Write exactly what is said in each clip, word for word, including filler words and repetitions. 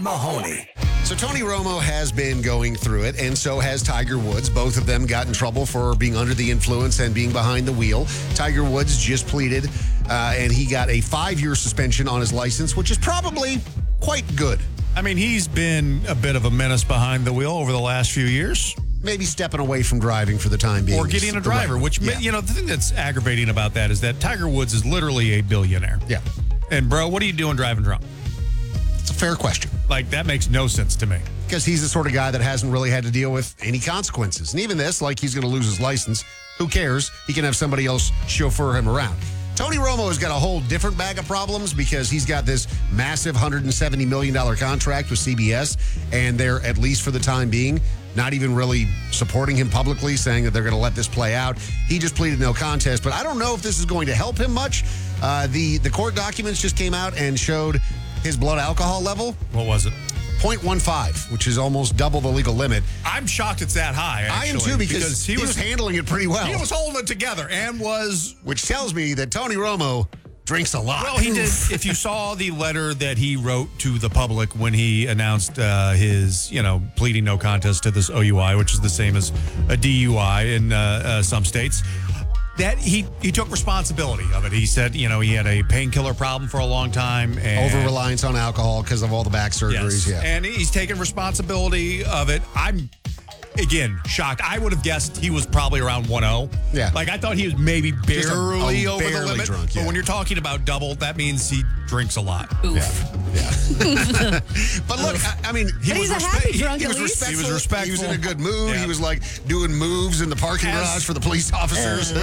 Mahoney. So Tony Romo has been going through it, and so has Tiger Woods. Both of them got in trouble for being under the influence and being behind the wheel. Tiger Woods just pleaded, uh, and he got a five-year suspension on his license, which is probably quite good. I mean, he's been a bit of a menace behind the wheel over the last few years. Maybe stepping away from driving for the time being. Or getting a driver, right. which, yeah. you know, the thing that's aggravating about that is that Tiger Woods is literally a billionaire. Yeah. And, bro, what are you doing driving drunk? It's a fair question. Like, that makes no sense to me. Because he's the sort of guy that hasn't really had to deal with any consequences. And even this, like he's going to lose his license. Who cares? He can have somebody else chauffeur him around. Tony Romo has got a whole different bag of problems because he's got this massive one hundred seventy million dollars contract with C B S, and they're, at least for the time being, not even really supporting him publicly, saying that they're going to let this play out. He just pleaded no contest, but I don't know if this is going to help him much. Uh, the, the court documents just came out and showed his blood alcohol level. What was it? zero point one five, which is almost double the legal limit. I'm shocked it's that high, actually. I am too, because, because he, he was, was handling it pretty well. He was holding it together and was... Which tells me that Tony Romo drinks a lot. Well, he did. If you saw the letter that he wrote to the public when he announced uh, his, you know, pleading no contest to this O U I, which is the same as a D U I in uh, uh, some states, that he, he took responsibility of it. He said, you know, he had a painkiller problem for a long time. And over-reliance on alcohol because of all the back surgeries. Yes. Yeah. And he's taken responsibility of it. I'm, again, shocked. I would have guessed he was probably around one oh. Yeah. Like, I thought he was maybe barely a, a over barely the limit. Drunk, yeah. But when you're talking about double, that means he drinks a lot. Oof. Yeah. yeah. But look, I, I mean, he but was, he's a respe- happy he, drunk, he, at was least. respectful. He was respectful. He was in a good mood. Yeah. He was like doing moves in the parking As, garage for the police officers.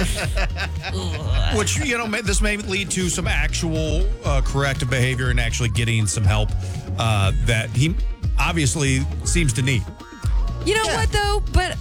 Which, you know, may, this may lead to some actual uh, corrective behavior and actually getting some help uh, that he obviously seems to need. You know Yeah. what, though? But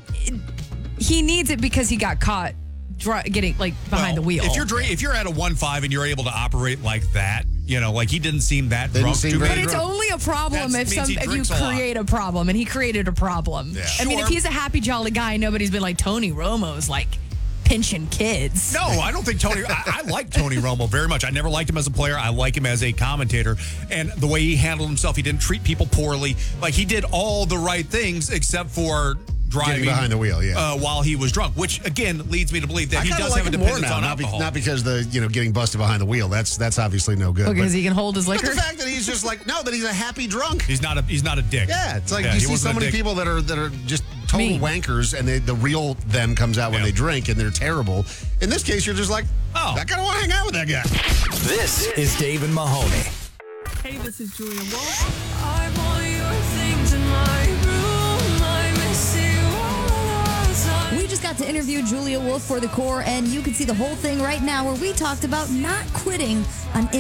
he needs it because he got caught dri- getting, like, behind Well, the wheel. If you're dra- if you're at a one five and you're able to operate like that, you know, like he didn't seem that Didn't drunk. seem to very But me. it's drunk. only a problem That if means some he if you drinks a lot. create a problem, and he created a problem. Yeah. I mean, Sure. if he's a happy, jolly guy, nobody's been like, Tony Romo's like pinching kids. No, I don't think Tony. I, I like Tony Romo very much. I never liked him as a player. I like him as a commentator, and the way he handled himself, he didn't treat people poorly. Like he did all the right things except for driving Getting behind the wheel, yeah. uh, while he was drunk, which again leads me to believe that I he kinda does like have a him more dependence now, on not, be- alcohol. not because the you know getting busted behind the wheel. That's that's obviously no good. Because but, he can hold his but liquor. the fact that he's just like no, that he's a happy drunk. he's not a he's not a dick. Yeah, it's like Yeah, you he see wasn't so a many dick. people that are that are just total Mean. wankers, and they, the real them comes out when Yeah. they drink, and they're terrible. In this case, you're just like, Oh. I kind of want to hang out with that guy. This is Dave and Mahoney. Hey, this is Julia Wolf. I want your things in my room. I miss you all the time. We just got to interview Julia Wolf for The Core, and you can see the whole thing right now where we talked about not quitting on